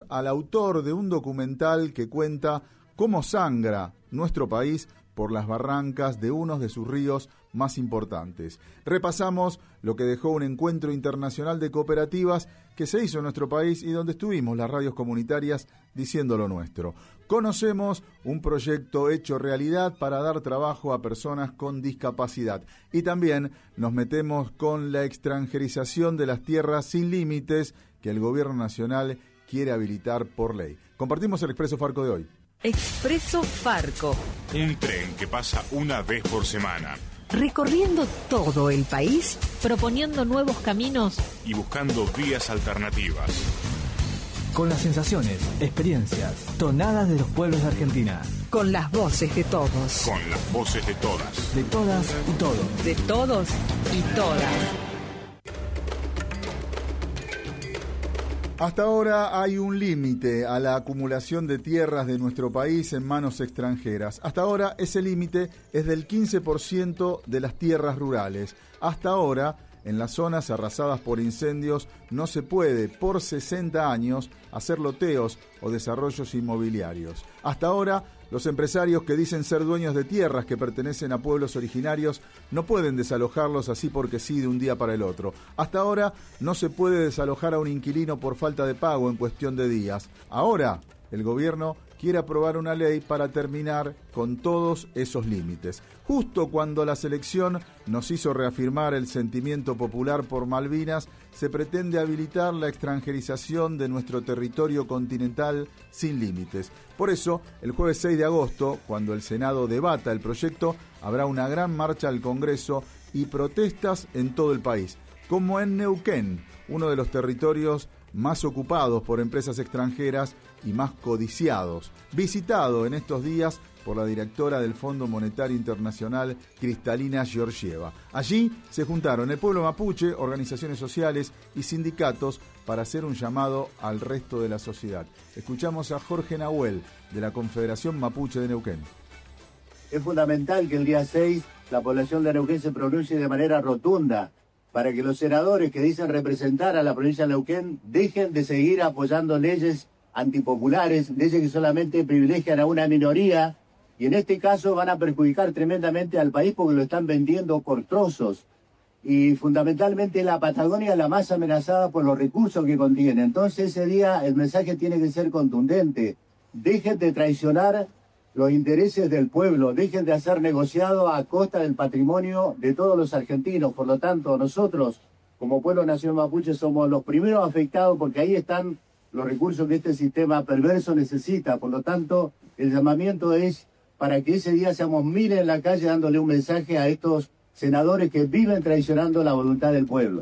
al autor de un documental que cuenta cómo sangra nuestro país por las barrancas de uno de sus ríos más importantes. Repasamos lo que dejó un encuentro internacional de cooperativas que se hizo en nuestro país y donde estuvimos las radios comunitarias diciendo lo nuestro. Conocemos un proyecto hecho realidad para dar trabajo a personas con discapacidad. Y también nos metemos con la extranjerización de las tierras sin límites que el gobierno nacional quiere habilitar por ley. Compartimos el Expreso Farco de hoy. Expreso Farco. Un tren que pasa una vez por semana. Recorriendo todo el país, proponiendo nuevos caminos y buscando vías alternativas. Con las sensaciones, experiencias, tonadas de los pueblos de Argentina. Con las voces de todos. Con las voces de todas. De todas y todos. De todos y todas. Hasta ahora hay un límite a la acumulación de tierras de nuestro país en manos extranjeras. Hasta ahora ese límite es del 15% de las tierras rurales. Hasta ahora, en las zonas arrasadas por incendios, no se puede, por 60 años, hacer loteos o desarrollos inmobiliarios. Hasta ahora, los empresarios que dicen ser dueños de tierras que pertenecen a pueblos originarios no pueden desalojarlos así porque sí de un día para el otro. Hasta ahora no se puede desalojar a un inquilino por falta de pago en cuestión de días. Ahora el gobierno quiere aprobar una ley para terminar con todos esos límites. Justo cuando la selección nos hizo reafirmar el sentimiento popular por Malvinas, se pretende habilitar la extranjerización de nuestro territorio continental sin límites. Por eso, el jueves 6 de agosto, cuando el Senado debata el proyecto, habrá una gran marcha al Congreso y protestas en todo el país, como en Neuquén, uno de los territorios más ocupados por empresas extranjeras y más codiciados, visitado en estos días por la directora del Fondo Monetario Internacional, Kristalina Georgieva. Allí se juntaron el pueblo mapuche, organizaciones sociales y sindicatos para hacer un llamado al resto de la sociedad. Escuchamos a Jorge Nahuel, de la Confederación Mapuche de Neuquén. Es fundamental que el día 6 la población de Neuquén se pronuncie de manera rotunda para que los senadores que dicen representar a la provincia de Neuquén dejen de seguir apoyando leyes antipopulares, leyes que solamente privilegian a una minoría y en este caso van a perjudicar tremendamente al país porque lo están vendiendo por trozos. Y fundamentalmente la Patagonia es la más amenazada por los recursos que contiene. Entonces ese día el mensaje tiene que ser contundente. Dejen de traicionar los intereses del pueblo, dejen de hacer negociado a costa del patrimonio de todos los argentinos. Por lo tanto, nosotros, como pueblo nación mapuche, somos los primeros afectados porque ahí están los recursos que este sistema perverso necesita. Por lo tanto, el llamamiento es para que ese día seamos miles en la calle dándole un mensaje a estos senadores que viven traicionando la voluntad del pueblo.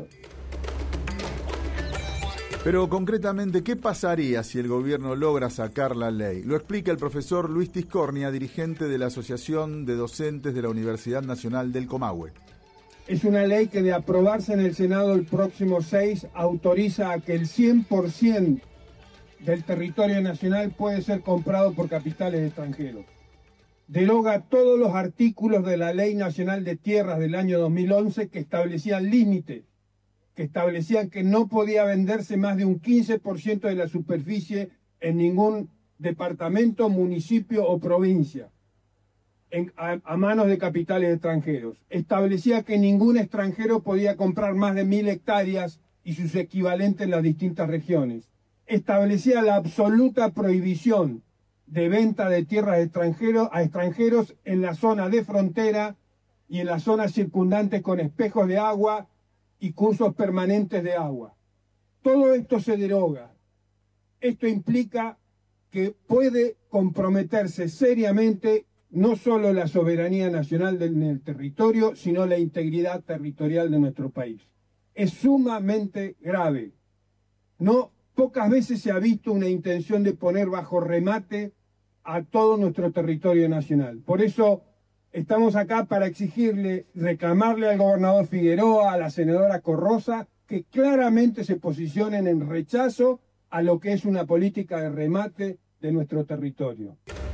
Pero concretamente, ¿qué pasaría si el gobierno logra sacar la ley? Lo explica el profesor Luis Tiscornia, dirigente de la Asociación de Docentes de la Universidad Nacional del Comahue. Es una ley que de aprobarse en el Senado el próximo 6 autoriza a que el 100% del territorio nacional puede ser comprado por capitales extranjeros. Deroga todos los artículos de la Ley Nacional de Tierras del año 2011 que establecían límites, que establecían que no podía venderse más de un 15% de la superficie en ningún departamento, municipio o provincia a manos de capitales extranjeros. Establecía que ningún extranjero podía comprar más de 1.000 hectáreas y sus equivalentes en las distintas regiones. Establecía la absoluta prohibición de venta de tierras a extranjeros en la zona de frontera y en las zonas circundantes con espejos de agua y cursos permanentes de agua. Todo esto se deroga. Esto implica que puede comprometerse seriamente no solo la soberanía nacional del territorio, sino la integridad territorial de nuestro país. Es sumamente grave. Pocas veces se ha visto una intención de poner bajo remate a todo nuestro territorio nacional. Por eso estamos acá para exigirle, reclamarle al gobernador Figueroa, a la senadora Corrosa, que claramente se posicionen en rechazo a lo que es una política de remate de nuestro territorio.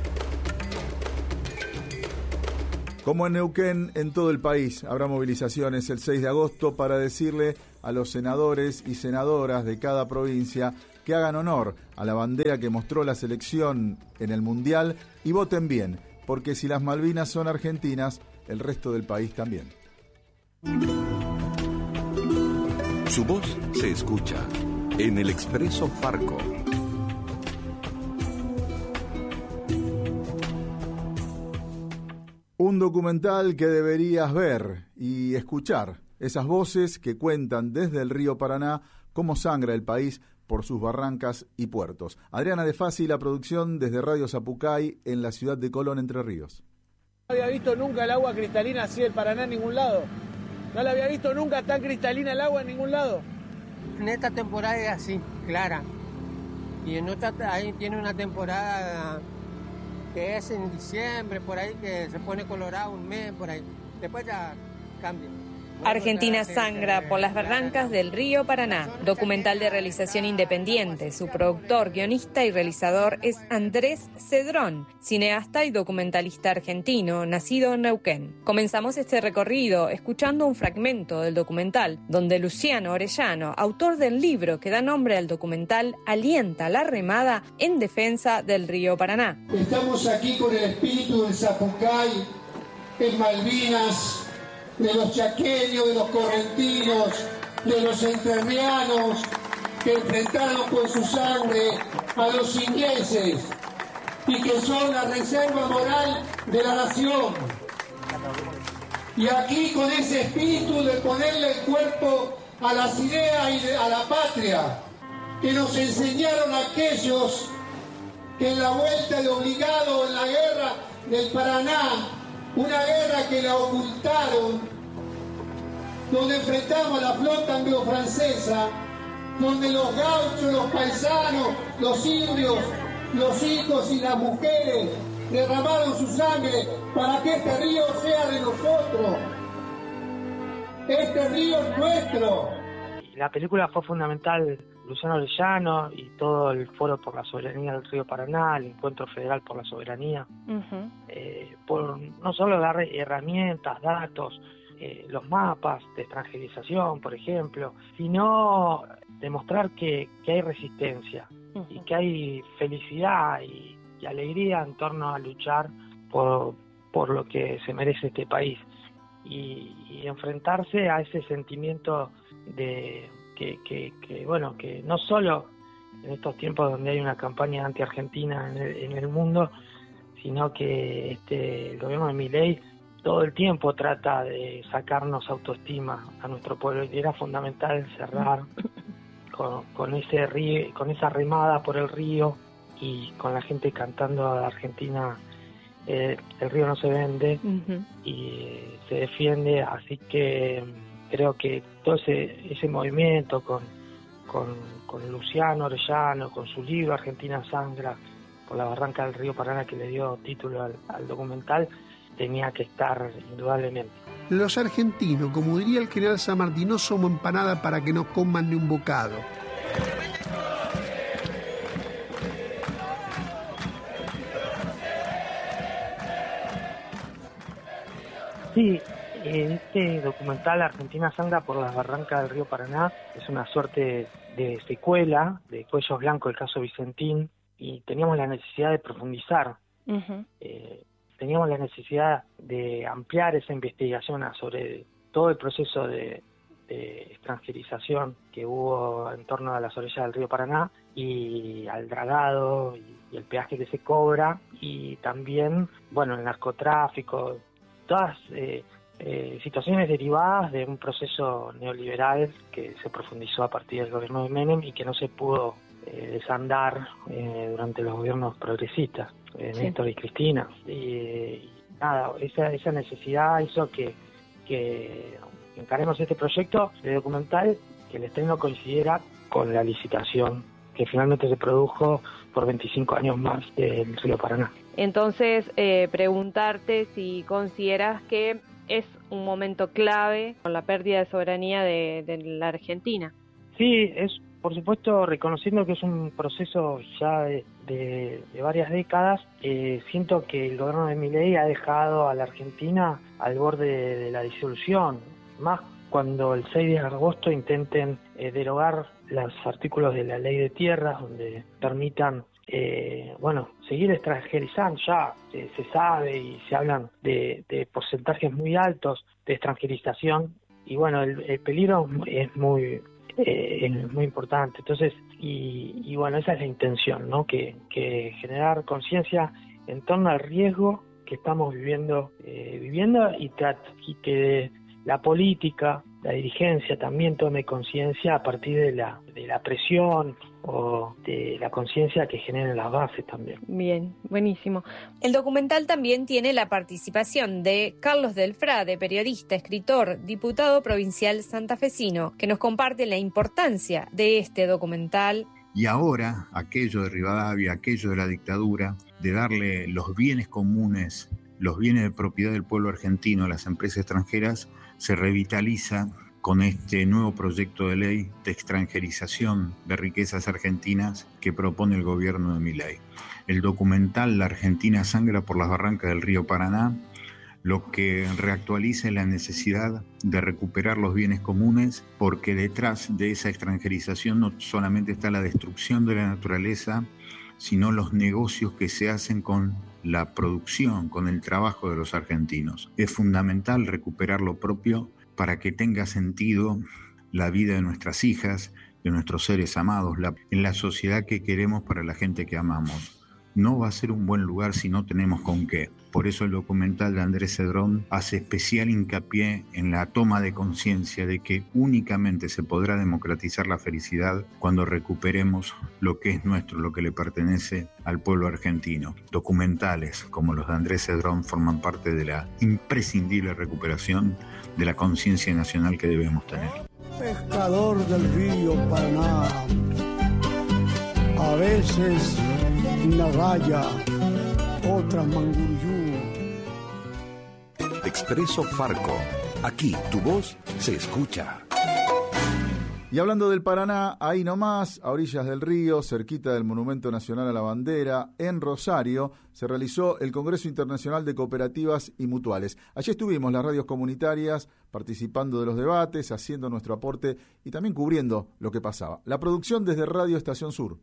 Como en Neuquén, en todo el país habrá movilizaciones el 6 de agosto para decirle a los senadores y senadoras de cada provincia que hagan honor a la bandera que mostró la selección en el Mundial y voten bien, porque si las Malvinas son argentinas, el resto del país también. Su voz se escucha en el Expreso Farco. Un documental que deberías ver y escuchar. Esas voces que cuentan desde el río Paraná cómo sangra el país por sus barrancas y puertos. Adriana De Fasi, la producción desde Radio Zapucay en la ciudad de Colón, Entre Ríos. No había visto nunca el agua cristalina así del Paraná en ningún lado. No la había visto nunca tan cristalina el agua en ningún lado. En esta temporada es así, clara. Y en otra ahí tiene una temporada que es en diciembre, por ahí, que se pone colorado un mes, por ahí. Después ya cambia. Argentina sangra por las barrancas del río Paraná, documental de realización independiente. Su productor, guionista y realizador es Andrés Cedrón, cineasta y documentalista argentino, nacido en Neuquén. Comenzamos este recorrido escuchando un fragmento del documental, donde Luciano Orellano, autor del libro que da nombre al documental, alienta la remada en defensa del río Paraná. Estamos aquí con el espíritu del Zapucay, en Malvinas, de los chaqueños, de los correntinos, de los entrerrianos, que enfrentaron con su sangre a los ingleses y que son la reserva moral de la nación. Y aquí con ese espíritu de ponerle el cuerpo a las ideas y a la patria que nos enseñaron aquellos que en la vuelta de obligado en la guerra del Paraná, una guerra que la ocultaron, donde enfrentamos a la flota anglo-francesa, donde los gauchos, los paisanos, los indios, los hijos y las mujeres derramaron su sangre para que este río sea de nosotros. Este río es nuestro. La película fue fundamental. Luciano Orellano y todo el Foro por la Soberanía del Río Paraná, el Encuentro Federal por la Soberanía, por no solo dar herramientas, datos, los mapas de extranjerización, por ejemplo, sino demostrar que hay resistencia y que hay felicidad y alegría en torno a luchar por lo que se merece este país y enfrentarse a ese sentimiento de que no solo en estos tiempos donde hay una campaña anti-argentina en el mundo, sino que el gobierno de Milei todo el tiempo trata de sacarnos autoestima a nuestro pueblo, y era fundamental cerrar con ese río, con esa remada por el río y con la gente cantando a Argentina, el río no se vende y se defiende, así que creo que todo ese movimiento con Luciano Orellano, con su libro Argentina sangra por la barranca del río Paraná, que le dio título al documental, tenía que estar indudablemente. Los argentinos, como diría el general San Martín, no somos empanada para que nos coman ni un bocado. Sí, este documental Argentina sangra por las barrancas del río Paraná es una suerte de secuela de Cuellos Blancos, el caso Vicentín, y teníamos la necesidad de profundizar. Teníamos la necesidad de ampliar esa investigación sobre todo el proceso de extranjerización que hubo en torno a las orillas del río Paraná y al dragado y el peaje que se cobra, y también, el narcotráfico, todas situaciones derivadas de un proceso neoliberal que se profundizó a partir del gobierno de Menem y que no se pudo desandar durante los gobiernos progresistas, Néstor y Cristina. Y nada, esa necesidad hizo que encaremos este proyecto de documental, que el estreno coincidiera con la licitación que finalmente se produjo por 25 años más del río Paraná. Entonces, preguntarte si consideras que es un momento clave con la pérdida de soberanía de la Argentina. Sí, es por supuesto, reconociendo que es un proceso ya de varias décadas. Siento que el gobierno de Milei ha dejado a la Argentina al borde de la disolución, más cuando el 6 de agosto intenten derogar los artículos de la ley de tierras donde permitan seguir extranjerizando. Ya se sabe y se hablan de porcentajes muy altos de extranjerización, y bueno, el peligro es muy importante. Entonces, y bueno, esa es la intención, ¿no? Que generar conciencia en torno al riesgo que estamos viviendo y que la política, la dirigencia también tome conciencia a partir de la presión o de la conciencia que generen las bases también. Bien, buenísimo. El documental también tiene la participación de Carlos Delfrade, periodista, escritor, diputado provincial santafesino, que nos comparte la importancia de este documental. Y ahora, aquello de Rivadavia, aquello de la dictadura, de darle los bienes comunes, los bienes de propiedad del pueblo argentino a las empresas extranjeras, se revitaliza con este nuevo proyecto de ley de extranjerización de riquezas argentinas que propone el gobierno de Milei. El documental La Argentina sangra por las barrancas del río Paraná lo que reactualiza la necesidad de recuperar los bienes comunes, porque detrás de esa extranjerización no solamente está la destrucción de la naturaleza, sino los negocios que se hacen con la producción, con el trabajo de los argentinos. Es fundamental recuperar lo propio para que tenga sentido la vida de nuestras hijas, de nuestros seres amados, en la sociedad que queremos para la gente que amamos. No va a ser un buen lugar si no tenemos con qué. Por eso el documental de Andrés Cedrón hace especial hincapié en la toma de conciencia de que únicamente se podrá democratizar la felicidad cuando recuperemos lo que es nuestro, lo que le pertenece al pueblo argentino. Documentales como los de Andrés Cedrón forman parte de la imprescindible recuperación de la conciencia nacional que debemos tener. Pescador del río Paraná, a veces una raya, otra manguruyú. Expreso Farco. Aquí tu voz se escucha. Y hablando del Paraná, ahí nomás, a orillas del río, cerquita del Monumento Nacional a la Bandera, en Rosario, se realizó el Congreso Internacional de Cooperativas y Mutuales. Allí estuvimos las radios comunitarias participando de los debates, haciendo nuestro aporte y también cubriendo lo que pasaba. La producción desde Radio Estación Sur.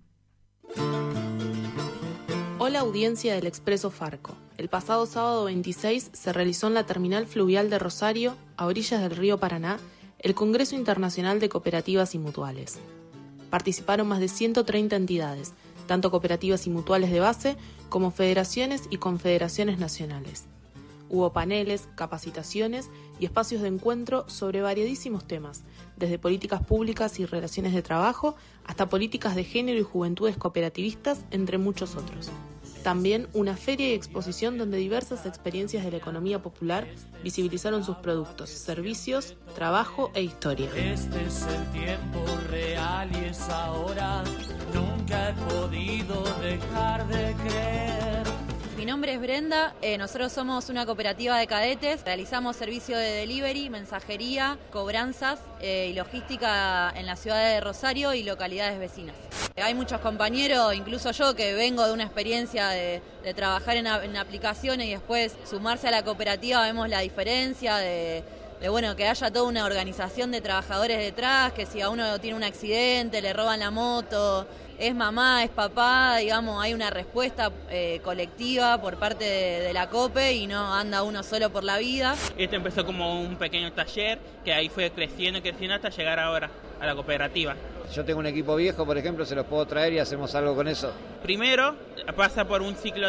Hola audiencia del Expreso Farco. El pasado sábado 26 se realizó en la terminal fluvial de Rosario, a orillas del río Paraná, el Congreso Internacional de Cooperativas y Mutuales. Participaron más de 130 entidades, tanto cooperativas y mutuales de base como federaciones y confederaciones nacionales. Hubo paneles, capacitaciones y espacios de encuentro sobre variadísimos temas, desde políticas públicas y relaciones de trabajo hasta políticas de género y juventudes cooperativistas, entre muchos otros. También una feria y exposición donde diversas experiencias de la economía popular visibilizaron sus productos, servicios, trabajo e historia. Este es el tiempo real y es ahora, nunca he podido dejar de creer. Mi nombre es Brenda, nosotros somos una cooperativa de cadetes, realizamos servicio de delivery, mensajería, cobranzas y logística en la ciudad de Rosario y localidades vecinas. Hay muchos compañeros, incluso yo, que vengo de una experiencia de trabajar en aplicaciones y después sumarse a la cooperativa, vemos la diferencia de que haya toda una organización de trabajadores detrás, que si a uno tiene un accidente, le roban la moto, es mamá, es papá, digamos, hay una respuesta colectiva por parte de la COPE y no anda uno solo por la vida. Esto empezó como un pequeño taller que ahí fue creciendo hasta llegar ahora a la cooperativa. Yo tengo un equipo viejo, por ejemplo, se los puedo traer y hacemos algo con eso. Primero pasa por un ciclo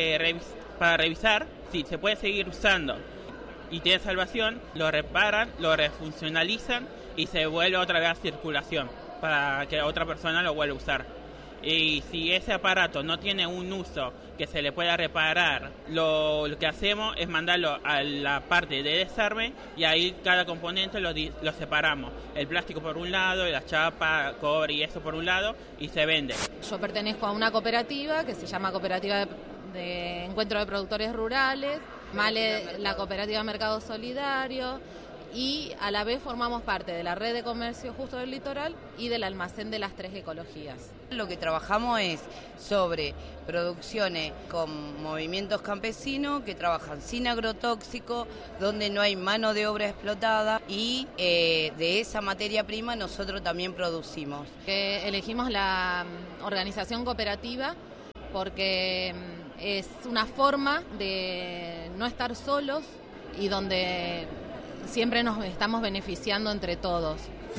para revisar si se puede seguir usando y tiene salvación, lo reparan, lo refuncionalizan y se vuelve otra vez a circulación para que otra persona lo vuelva a usar. Y si ese aparato no tiene un uso que se le pueda reparar, lo que hacemos es mandarlo a la parte de desarme y ahí cada componente lo separamos. El plástico por un lado, la chapa, cobre y eso por un lado, y se vende. Yo pertenezco a una cooperativa que se llama Cooperativa de Encuentro de Productores Rurales, MALE, la Cooperativa Mercado Solidario, y a la vez formamos parte de la red de comercio justo del litoral y del almacén de las 3 ecologías. Lo que trabajamos es sobre producciones con movimientos campesinos que trabajan sin agrotóxicos, donde no hay mano de obra explotada y de esa materia prima nosotros también producimos. Elegimos la organización cooperativa porque es una forma de no estar solos y donde siempre nos estamos beneficiando entre todos.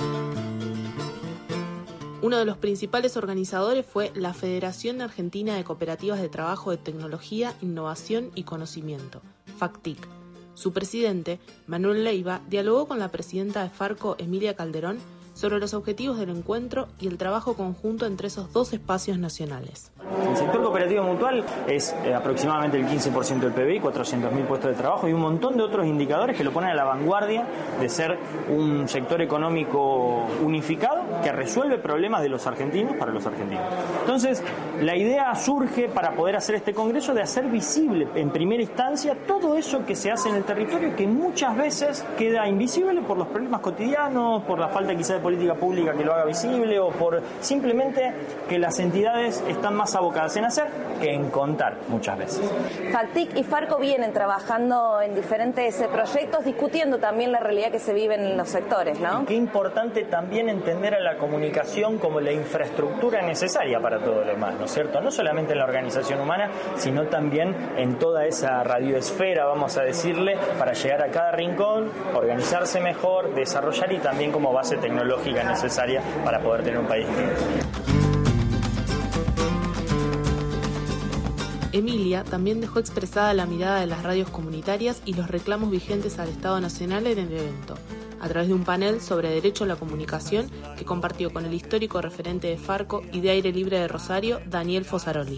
Uno de los principales organizadores fue la Federación Argentina de Cooperativas de Trabajo de Tecnología, Innovación y Conocimiento, FACTIC. Su presidente, Manuel Leiva, dialogó con la presidenta de Farco, Emilia Calderón, sobre los objetivos del encuentro y el trabajo conjunto entre esos dos espacios nacionales. El sector cooperativo mutual es aproximadamente el 15% del PBI, 400.000 puestos de trabajo y un montón de otros indicadores que lo ponen a la vanguardia de ser un sector económico unificado que resuelve problemas de los argentinos para los argentinos. Entonces, la idea surge para poder hacer este congreso de hacer visible en primera instancia todo eso que se hace en el territorio que muchas veces queda invisible por los problemas cotidianos, por la falta quizá de política pública que lo haga visible o por simplemente que las entidades están más abocadas en hacer que en contar muchas veces. FACTIC y Farco vienen trabajando en diferentes proyectos, discutiendo también la realidad que se vive en los sectores, ¿no? Y qué importante también entender a la comunicación como la infraestructura necesaria para todo lo demás, ¿no es cierto? No solamente en la organización humana, sino también en toda esa radioesfera, vamos a decirle, para llegar a cada rincón, organizarse mejor, desarrollar y también como base tecnológica necesaria para poder tener un país Emilia también dejó expresada la mirada de las radios comunitarias y los reclamos vigentes al Estado Nacional en el evento, a través de un panel sobre derecho a la comunicación que compartió con el histórico referente de Farco y de Aire Libre de Rosario, Daniel Fosaroli.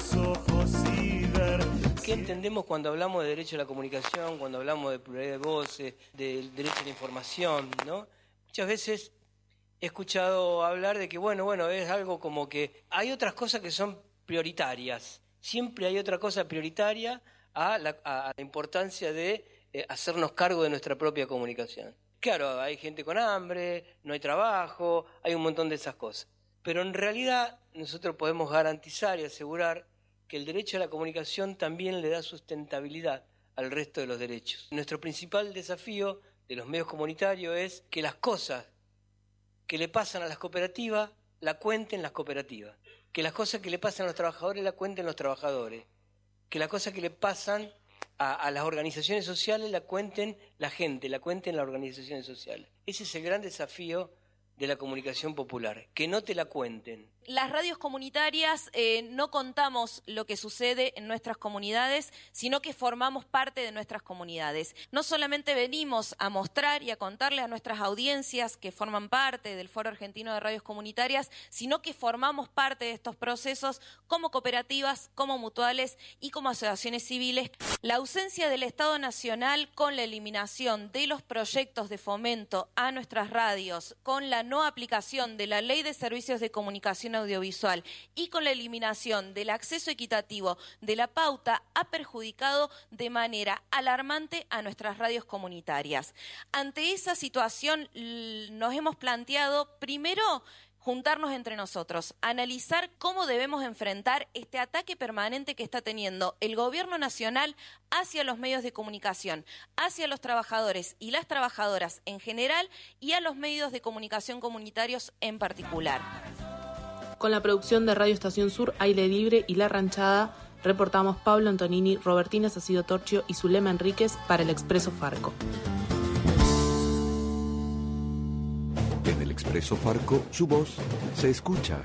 ¿Qué entendemos cuando hablamos de derecho a la comunicación, cuando hablamos de pluralidad de voces, del derecho a la información, ¿no? Muchas veces he escuchado hablar de que, bueno, es algo como que hay otras cosas que son prioritarias. Siempre hay otra cosa prioritaria a la importancia de hacernos cargo de nuestra propia comunicación. Claro, hay gente con hambre, no hay trabajo, hay un montón de esas cosas. Pero en realidad nosotros podemos garantizar y asegurar que el derecho a la comunicación también le da sustentabilidad al resto de los derechos. Nuestro principal desafío de los medios comunitarios es que las cosas que le pasan a las cooperativas la cuenten las cooperativas, que las cosas que le pasan a los trabajadores la cuenten los trabajadores, que las cosas que le pasan a las organizaciones sociales la cuenten la gente, la cuenten las organizaciones sociales. Ese es el gran desafío de la comunicación popular, que no te la cuenten. Las radios comunitarias no contamos lo que sucede en nuestras comunidades, sino que formamos parte de nuestras comunidades. No solamente venimos a mostrar y a contarle a nuestras audiencias que forman parte del Foro Argentino de Radios Comunitarias, sino que formamos parte de estos procesos como cooperativas, como mutuales y como asociaciones civiles. La ausencia del Estado Nacional con la eliminación de los proyectos de fomento a nuestras radios, con la no aplicación de la Ley de Servicios de Comunicación Audiovisual y con la eliminación del acceso equitativo de la pauta ha perjudicado de manera alarmante a nuestras radios comunitarias. Ante esa situación nos hemos planteado primero juntarnos entre nosotros, analizar cómo debemos enfrentar este ataque permanente que está teniendo el gobierno nacional hacia los medios de comunicación, hacia los trabajadores y las trabajadoras en general y a los medios de comunicación comunitarios en particular. Con la producción de Radio Estación Sur, Aire Libre y La Ranchada, reportamos Pablo Antonini, Robertina Sacido Torchio y Zulema Enríquez para el Expreso Farco. En el Expreso Farco, su voz se escucha.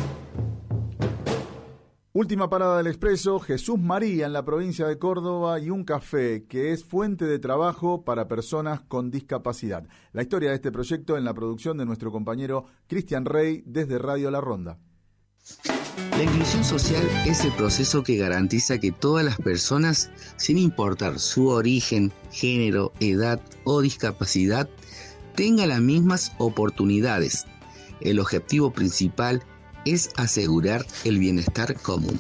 Última parada del Expreso, Jesús María en la provincia de Córdoba y un café que es fuente de trabajo para personas con discapacidad. La historia de este proyecto en la producción de nuestro compañero Cristian Rey desde Radio La Ronda. La inclusión social es el proceso que garantiza que todas las personas, sin importar su origen, género, edad o discapacidad, tengan las mismas oportunidades. El objetivo principal es asegurar el bienestar común.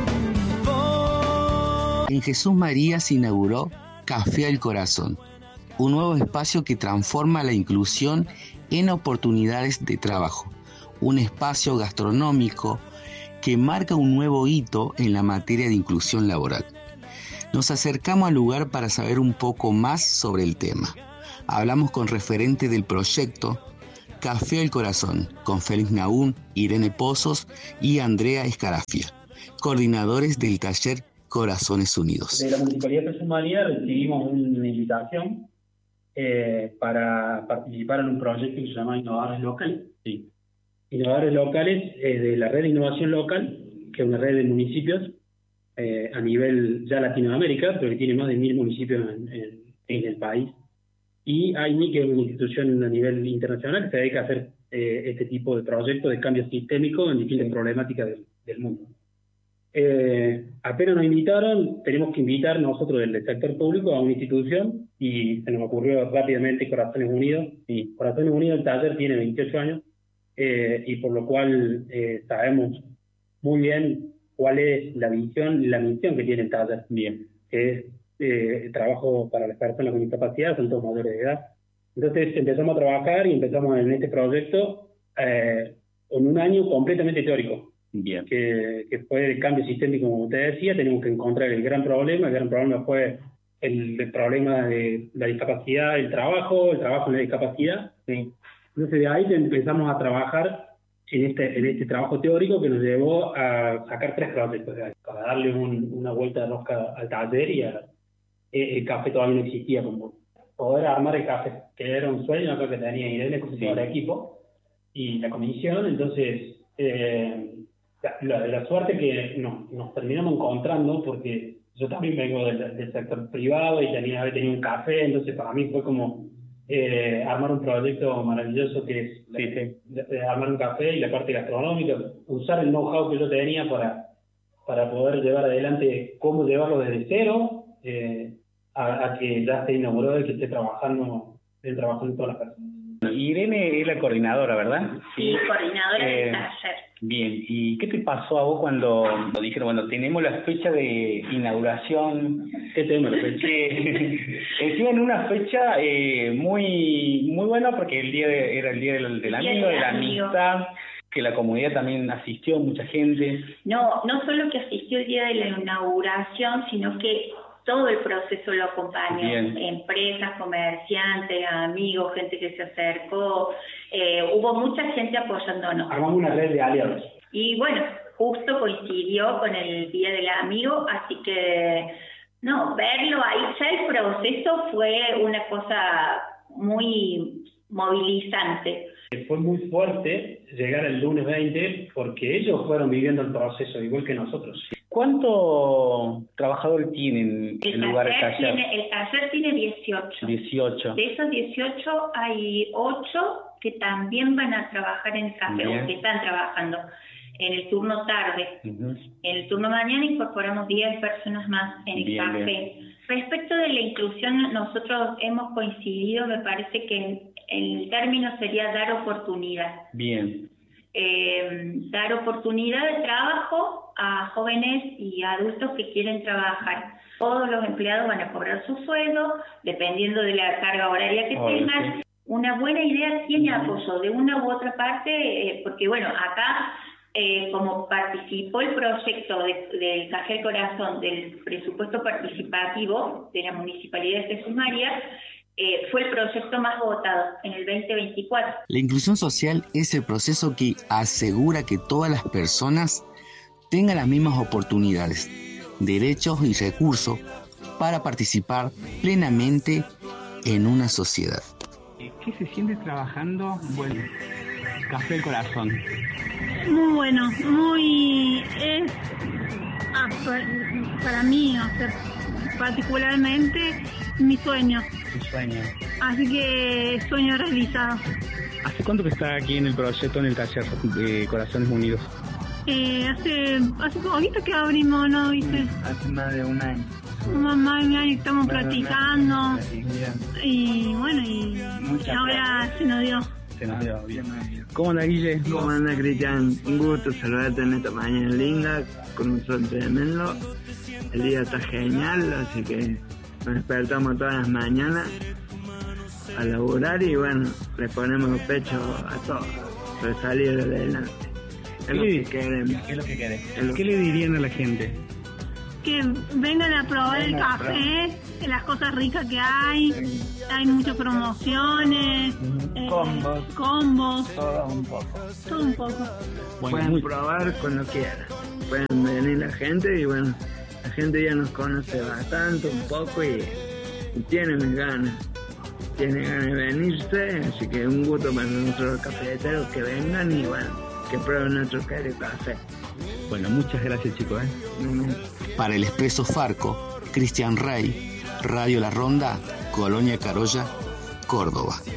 En Jesús María se inauguró Café al Corazón, un nuevo espacio que transforma la inclusión en oportunidades de trabajo, un espacio gastronómico que marca un nuevo hito en la materia de inclusión laboral. Nos acercamos al lugar para saber un poco más sobre el tema. Hablamos con referente del proyecto Café al Corazón, con Félix Nahum, Irene Pozos y Andrea Escarafia, coordinadores del taller Corazones Unidos. De la Municipalidad de Jesús María recibimos una invitación para participar en un proyecto que se llama Innovadores Locales. Sí. Innovadores Locales de la Red de Innovación Local, que es una red de municipios a nivel ya Latinoamérica, pero que tiene más de 1000 municipios en el país. Y AINI, que es una institución a nivel internacional que se dedica a hacer este tipo de proyectos de cambio sistémico en distintas problemáticas del mundo. Apenas nos invitaron, tenemos que invitar nosotros del sector público a una institución y se nos ocurrió rápidamente Corazones Unidos. Y Corazones Unidos, el taller tiene 28 años y por lo cual sabemos muy bien cuál es la visión y la misión que tiene el taller. Bien. Que es trabajo para las personas con discapacidad, son todos mayores de edad. Entonces empezamos a trabajar y empezamos en este proyecto en un año completamente teórico. Bien. Que fue el cambio sistémico, como usted decía. Tenemos que encontrar el gran problema. El gran problema fue el problema de la discapacidad, el trabajo en la discapacidad. Sí. Entonces de ahí empezamos a trabajar en este trabajo teórico que nos llevó a sacar 3 proyectos, para darle una vuelta de rosca al taller y el café todavía no existía, como poder armar el café, que era un sueño acá que tenía Irene con todo el equipo y la comisión. Entonces la suerte que nos terminamos encontrando, porque yo también vengo del sector privado y había tenido un café, entonces para mí fue como armar un proyecto maravilloso que es armar un café y la parte gastronómica, usar el know-how que yo tenía para poder llevar adelante cómo llevarlo desde cero a que ya esté inaugurado y que esté trabajando todas las personas. Irene es la coordinadora, ¿verdad? Sí, coordinadora del taller. Bien, ¿y qué te pasó a vos cuando dijeron, bueno, tenemos la fecha de inauguración? ¿Qué tenemos la fecha? Encima en una fecha muy muy buena, porque era el día del amigo, de la amistad, que la comunidad también asistió, mucha gente. No solo que asistió el día de la inauguración, sino que todo el proceso lo acompañó. Bien. Empresas, comerciantes, amigos, gente que se acercó. Hubo mucha gente apoyándonos. Armamos una red de aliados. Y bueno, justo coincidió con el Día del Amigo, así que verlo ahí, ya el proceso fue una cosa muy movilizante. Fue muy fuerte llegar el lunes 20 porque ellos fueron viviendo el proceso igual que nosotros. ¿Cuántos trabajadores tienen el lugar del taller? El taller tiene 18. 18. De esos 18 hay 8 que también van a trabajar en el café, o que están trabajando en el turno tarde. Uh-huh. En el turno mañana incorporamos 10 personas más en el café. Respecto de la inclusión, nosotros hemos coincidido, me parece que el término sería dar oportunidad. Bien. Dar oportunidad de trabajo a jóvenes y adultos que quieren trabajar. Todos los empleados van a cobrar su sueldo, dependiendo de la carga horaria que tengan. Sí. Una buena idea tiene apoyo de una u otra parte, porque bueno, acá como participó el proyecto del Café al Corazón del presupuesto participativo de la Municipalidad de Jesús María, fue el proyecto más votado en el 2024. La inclusión social es el proceso que asegura que todas las personas tengan las mismas oportunidades, derechos y recursos para participar plenamente en una sociedad. ¿Qué se siente trabajando? Bueno, Café al Corazón. Muy bueno, para mí, particularmente mi sueño. Tu sueño. Así que sueño realizado. ¿Hace cuánto que está aquí en el proyecto, en el taller de Corazones Unidos? Hace poquito que abrimos, ¿no? ¿Viste? Hace más de un año. Más de un año estamos practicando. Y bueno, y ahora se nos dio. Bien. ¿Cómo anda, Guille? ¿Cómo anda, Cristian? Un gusto saludarte en esta mañana linda, con un sol tremendo. El día está genial, así que nos despertamos todas las mañanas a laburar y bueno, le ponemos pecho a todo, para salir adelante. Es lo que queremos. ¿Qué es lo que querés? ¿Qué le dirían a la gente? Que vengan a probar el café, las cosas ricas que hay muchas promociones, combos, todo un poco. Bueno, Pueden probar cuando quieran, pueden venir la gente y bueno, la gente ya nos conoce bastante, un poco y tienen ganas de venirse, así que un gusto para nosotros cafeteros que vengan y bueno, que prueben nuestro café. Bueno, muchas gracias chicos. Para el Expreso Farco, Cristian Rey, Radio La Ronda, Colonia Carolla, Córdoba.